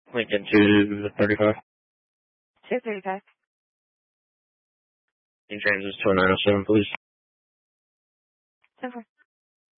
Lincoln 235. 235. In transit to 907, please. Okay.